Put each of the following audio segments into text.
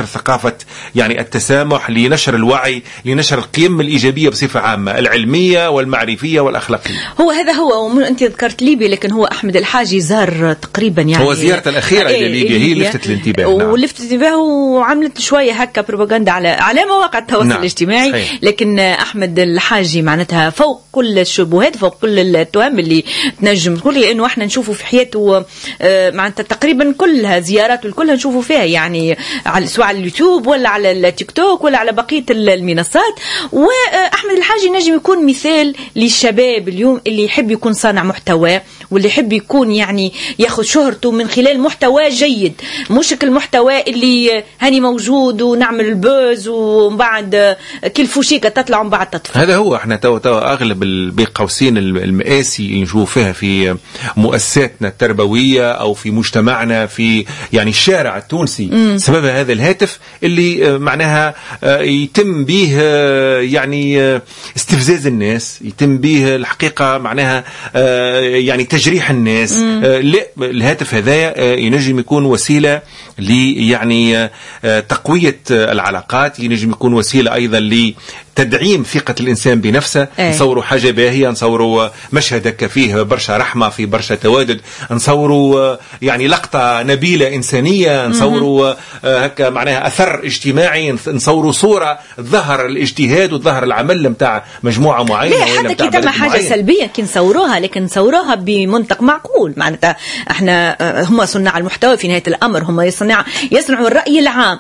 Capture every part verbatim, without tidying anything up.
ثقافة يعني التسامح، لنشر الوعي، لنشر القيم الإيجابية بصفة عامة، العلمية والمعرفية والأخلاقية. هو هذا هو. أنت ذكرت ليبيا، لكن هو أحمد الحاجي زار تقريبا يعني هو زيارة الأخيرة إلى ليبيا هي لفتت الانتباه، ولفتت الانتباه وعملت شوية هكا بروباغندا على على مواقع التواصل نعم. الاجتماعي صحيح. لكن أحمد الحاجي معناتها فوق كل الشبهات، فوق كل التهم اللي تنجم تقول، لأنه احنا نشوفه في حياته معناتها تقريبا كلها زيارات كلها نشوفه فيها يعني على سواء على اليوتيوب ولا على التيك توك ولا على بقية المنصات. وأحمد الحاجي نجم يكون مثال للشباب اليوم اللي يحب يكون صانع محتوى، واللي يحب يكون يعني ياخذ شهرته من خلال محتوى جيد، مش المحتوى اللي هاني موجود ونعمل البوز ومن بعد كل فوشيكة تطلع ومن بعد تطفى. هذا هو. احنا تو تو اغلب بقوسين المآسي اللي نشوف فيها في مؤسساتنا التربوية او في مجتمعنا في يعني الشارع التونسي م. سبب هذا الهاتف اللي معناها يتم به يعني استفزاز الناس، يتم به الحقيقة معناها يعني تجريح الناس. لا، الهاتف هذا ينجم يكون وسيلة لي يعني تقوية العلاقات، ينجم يكون وسيلة أيضا لتدعيم ثقة الإنسان بنفسه. أيه. نصوروا حاجة باهية، نصوروا مشهد هكا فيه برشا رحمة، في برشا تودد، نصوروا يعني لقطة نبيلة إنسانية، نصوروا هكا معناها أثر اجتماعي، نصوروا صورة ظهر الاجتهاد وظهر العمل متاع مجموعة معينة. لا حتى كي تم حاجة معين. سلبية كي نصوروها، لكن نصوروها بمنطق معقول. معناتها احنا هم صناع المحتوى في نهاية الأمر، هم يصنع يصنعوا الرأي العام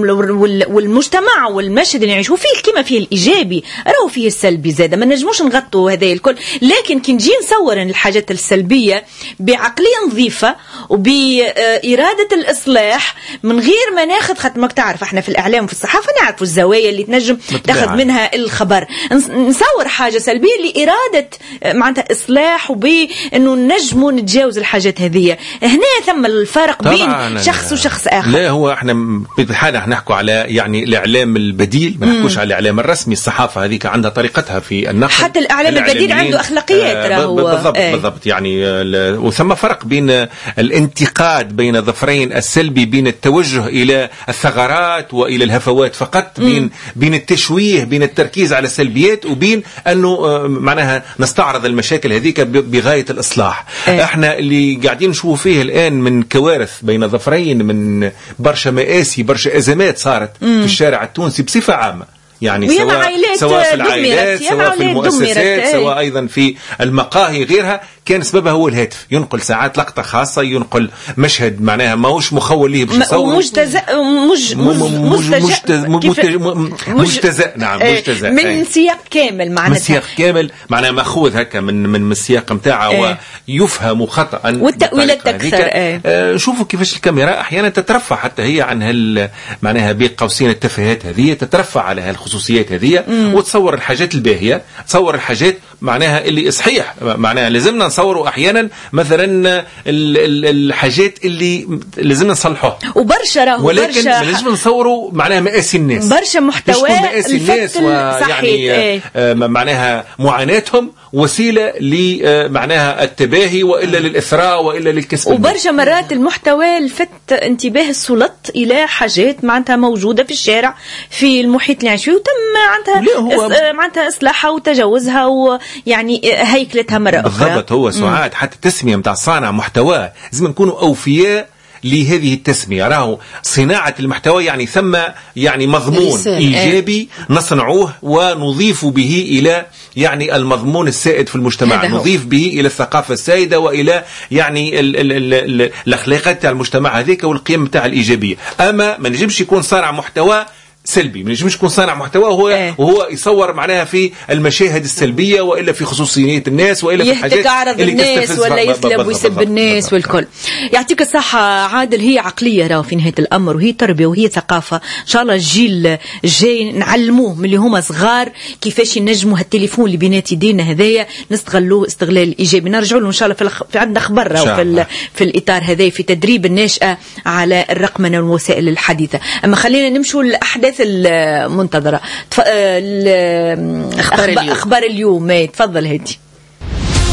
والمجتمع والمشهد اللي يعيشوا فيه كما فيه الإيجابي راهو فيه السلبي زادة. ما نجموش نغطوا هذا الكل، لكن كي نجي نصور الحاجات السلبية بعقلية نظيفة وبإرادة الإصلاح من غير ما ناخذ، خاطر ما تعرف احنا في الإعلام وفي الصحافة نعرفوا الزوايا اللي تنجم تاخذ منها الخبر. نصور حاجة سلبية لإرادة معناتها إصلاح وبأنه نجموا نتجاوز الحاجات هذه. هنا ثم الفرق بين شخص وشخص آخر. لا، هو احنا بحالة نحكوا على يعني الإعلام البديل، ما نحكوش على الإعلام الرسمي. الصحافة هذيك عندها طريقتها في النقل، حتى الإعلام البديل عنده أخلاقيات. آه بالضبط آه. بالضبط يعني وثم فرق بين الانتقاد بين ظفرين السلبي، بين التوجه إلى الثغرات وإلى الهفوات فقط، بين مم. بين التشويه، بين التركيز على السلبيات، وبين أنه معناها نستعرض المشاكل هذيك بغاية الإصلاح. آه. احنا اللي قاعدين نشوف فيه الآن من كوارث بين ظفرين، من برشا مآسي، برشا أزمات صارت مم. في الشارع التونسي بصفة عامة، يعني سواء, سواء في العائلات، سواء في المؤسسات، سواء أيضا في المقاهي غيرها، كان سببها هو الهاتف. ينقل ساعات لقطة خاصة، ينقل مشهد معناها ماهوش مخول ليه باش يصور، مجتزأ مش مجتزأ نعم مجتزأ من سياق كامل، معناها من سياق كامل معناها ماخوذ هكا من من من السياق نتاعه ويفهم خطأ، والتأويلات تكثر. شوفوا كيفاش الكاميرا أحيانا تترفع حتى هي عن هال معناها بين قوسين التفاهات هذه، تترفع على هالخصوصيات هذه وتصور الحاجات الباهية، تصور الحاجات معناها اللي صحيح معناها لازمنا نصوروا أحيانا مثلا الحاجات اللي لازمنا نصلحوها، وبرشا راهو ولكن لازم نصوروا معناها مآسي الناس، برشا محتوى مآسي الناس ويعني ايه. معناها معاناتهم وسيلة لمعناها التباهي وإلا للإثراء وإلا للكسب. وبرشا مرات المحتوى لفت انتباه السلط إلى حاجات معناتها موجودة في الشارع في المحيط اللي عايش فيه، وتم معناتها معناتها إصلاحها وتجاوزها ويعني هيكلتها مرة أخرى. بالضبط. هو سعاد حتى التسمية متاع صانع محتوى لازم نكونوا أوفياء لهذه التسمية. راهو صناعة المحتوى يعني ثم يعني مضمون إيجابي نصنعوه ونضيف به إلى يعني المضمون السائد في المجتمع، نضيف به إلى الثقافة السائدة وإلى يعني الأخلاقيات تاع المجتمع هذيك والقيم تاع الإيجابية. أما ما نجمش يكون صانع محتوى سلبي، ما نجمش يكون صانع محتوى وهو ايه. وهو يصور معناها في المشاهد السلبية وإلا في خصوصيات الناس وإلا في الحاجات يعرض الناس ولا يسلب ويسب الناس والكل. يعطيك الصحة عادل. هي عقلية راهو في نهاية الأمر، وهي تربية وهي ثقافة. إن شاء الله الجيل الجاي نعلموه من اللي هما صغار كيفاش ينجموا هالتليفون اللي بينات يدينا هذايا نستغلوه استغلال إيجابي. نرجعوا له إن شاء الله في, الخ... في عندنا خبر راهو في, في الإطار هذا في تدريب الناشئة على الرقمنة والوسائل الحديثة. أما خلينا نمشوا الأحداث المنتظرة. تف... أخبار اليوم. أخبار اليوم. تفضل هدي.